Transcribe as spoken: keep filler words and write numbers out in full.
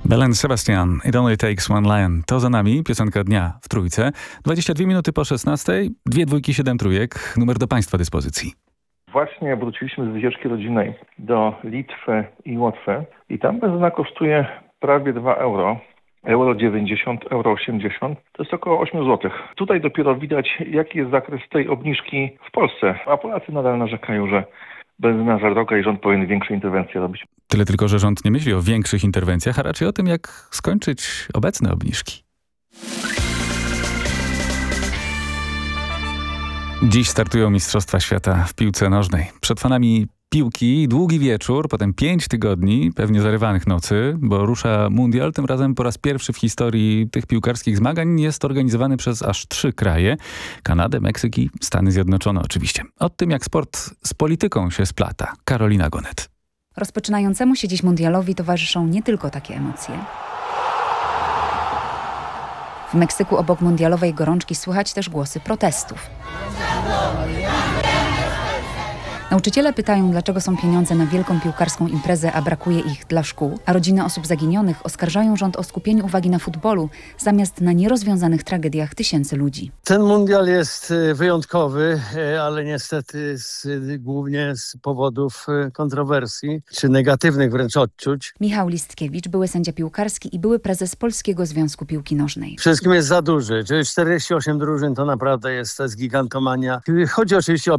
Belen Sebastian, It Only Takes One Lion. To za nami, piosenka dnia w Trójce. dwadzieścia dwie minuty po szesnastej, dwie dwójki, siedem trójek. Numer do Państwa dyspozycji. Właśnie wróciliśmy z wycieczki rodzinnej do Litwy i Łotwy i tam benzyna kosztuje prawie dwa euro. Euro dziewięćdziesiąt, euro osiemdziesiąt, to jest około osiem złotych. Tutaj dopiero widać, jaki jest zakres tej obniżki w Polsce, a Polacy nadal narzekają, że benzyna za droga i rząd powinien większe interwencje robić. Tyle tylko, że rząd nie myśli o większych interwencjach, a raczej o tym, jak skończyć obecne obniżki. Dziś startują Mistrzostwa Świata w piłce nożnej. Przed fanami piłki długi wieczór, potem pięć tygodni, pewnie zarywanych nocy, bo rusza mundial. Tym razem po raz pierwszy w historii tych piłkarskich zmagań jest organizowany przez aż trzy kraje. Kanadę, Meksyk i Stany Zjednoczone oczywiście. O tym, jak sport z polityką się splata. Karolina Gonet. Rozpoczynającemu się dziś mundialowi towarzyszą nie tylko takie emocje. W Meksyku obok mundialowej gorączki słychać też głosy protestów. Nauczyciele pytają, dlaczego są pieniądze na wielką piłkarską imprezę, a brakuje ich dla szkół, a rodziny osób zaginionych oskarżają rząd o skupienie uwagi na futbolu zamiast na nierozwiązanych tragediach tysięcy ludzi. Ten mundial jest wyjątkowy, ale niestety z, głównie z powodów kontrowersji, czy negatywnych wręcz odczuć. Michał Listkiewicz, były sędzia piłkarski i były prezes Polskiego Związku Piłki Nożnej. Wszystkim jest za duży, czyli czterdzieści osiem drużyn to naprawdę jest, to jest gigantomania. Chodzi oczywiście o